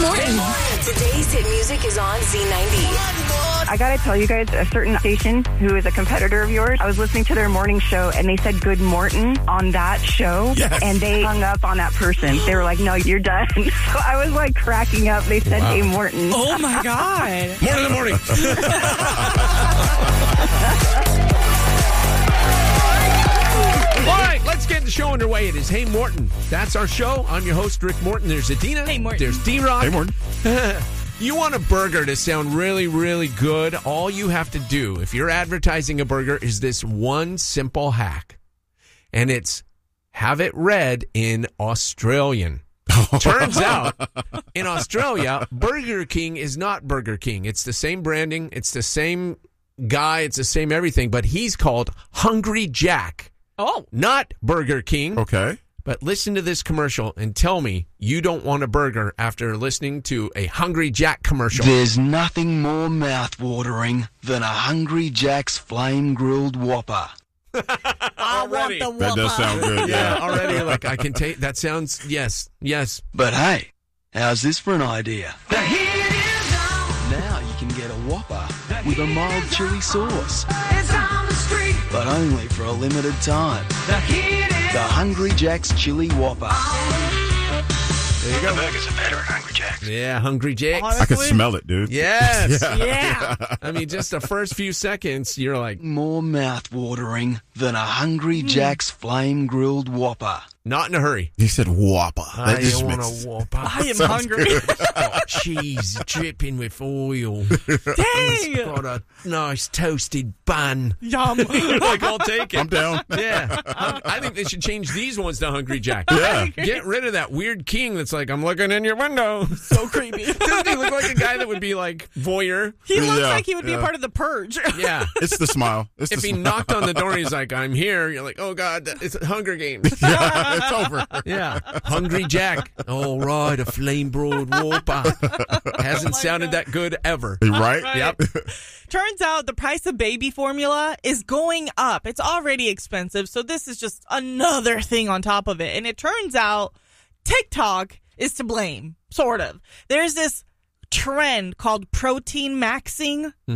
Morton. Today's hit music is on Z90. I gotta tell you guys, a certain station who is a competitor of yours, I was listening to their morning show and they said Good Morton on that show. Yes. And they hung up on that person. They were like, no, you're done. So I was like cracking up. They said, hey, Morton. Oh, my God. Morning in the morning. All right, let's get the show underway. It is Hey Morton. That's our show. I'm your host, Rick Morton. There's Adina. Hey, Morton. There's D-Rock. Hey, Morton. You want a burger to sound really, really good? All you have to do, if you're advertising a burger, is this one simple hack. And it's have it read in Australian. Turns out, in Australia, Burger King is not Burger King. It's the same branding. It's the same guy. It's the same everything. But he's called Hungry Jack. Oh. Not Burger King. Okay. But listen to this commercial and tell me you don't want a burger after listening to a Hungry Jack commercial. There's nothing more mouth-watering than a Hungry Jack's flame-grilled Whopper. I want the Whopper. That does sound good. Yeah, Yeah. already, like, I can take, that sounds, yes. But hey, how's this for an idea? Now you can get a Whopper with a mild chili sauce. But only for a limited time. The Hungry Jack's Chili Whopper. There you go. The burgers are better at Hungry Jack's. Yeah, Hungry Jack. I can smell it, dude. Yes. Yeah. I mean, just the first few seconds, you're like, More mouth-watering than a Hungry Jack's flame-grilled Whopper. not in a hurry. He said Whopper. That I just want makes... a Whopper. I am hungry. Got cheese dripping with oil. Dang. Got a nice toasted bun. Yum. Like, I'll take it. I'm down. Yeah. I think they should change these ones to Hungry Jack. Yeah. Get rid of that weird king that's like, I'm looking in your window. So creepy. Doesn't he look like a guy that would be like voyeur? He looks Yeah, like he would be a yeah. part of the Purge. Yeah. It's the smile. It's If the he smile. knocked on the door and he's like, I'm here, you're like, oh, God, it's Hunger Games. Yeah, it's over. Yeah. Hungry Jack. All right, a flame broiled Whopper. Hasn't sounded that good ever. Right? Yep. Turns out the price of baby formula is going up. It's already expensive, so this is just another thing on top of it. And it turns out TikTok is to blame, sort of. There's this trend called protein maxing